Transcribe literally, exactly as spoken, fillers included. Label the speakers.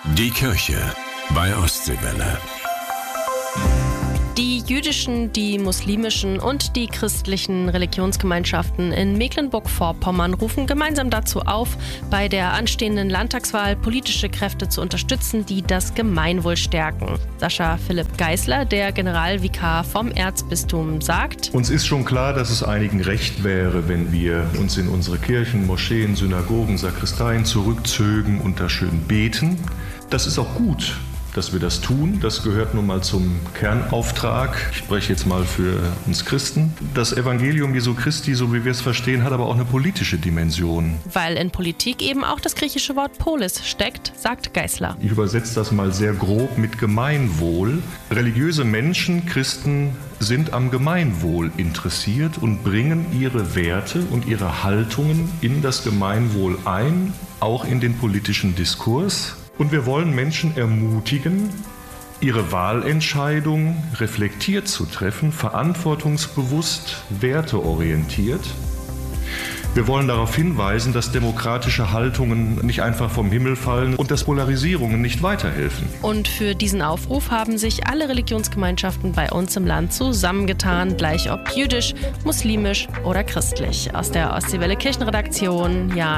Speaker 1: Die Kirche bei Ostseewelle.
Speaker 2: Die jüdischen, die muslimischen und die christlichen Religionsgemeinschaften in Mecklenburg-Vorpommern rufen gemeinsam dazu auf, bei der anstehenden Landtagswahl politische Kräfte zu unterstützen, die das Gemeinwohl stärken. Sascha Philipp Geisler, der Generalvikar vom Erzbistum, sagt:
Speaker 3: Uns ist schon klar, dass es einigen recht wäre, wenn wir uns in unsere Kirchen, Moscheen, Synagogen, Sakristeien zurückzögen und da schön beten. Das ist auch gut, dass wir das tun. Das gehört nun mal zum Kernauftrag. Ich spreche jetzt mal für uns Christen. Das Evangelium Jesu Christi, so wie wir es verstehen, hat aber auch eine politische Dimension.
Speaker 2: Weil in Politik eben auch das griechische Wort Polis steckt, sagt Geisler.
Speaker 3: Ich übersetze das mal sehr grob mit Gemeinwohl. Religiöse Menschen, Christen, sind am Gemeinwohl interessiert und bringen ihre Werte und ihre Haltungen in das Gemeinwohl ein, auch in den politischen Diskurs. Und wir wollen Menschen ermutigen, ihre Wahlentscheidung reflektiert zu treffen, verantwortungsbewusst, werteorientiert. Wir wollen darauf hinweisen, dass demokratische Haltungen nicht einfach vom Himmel fallen und dass Polarisierungen nicht weiterhelfen.
Speaker 2: Und für diesen Aufruf haben sich alle Religionsgemeinschaften bei uns im Land zusammengetan, gleich ob jüdisch, muslimisch oder christlich. Aus der Ostseewelle Kirchenredaktion, Jan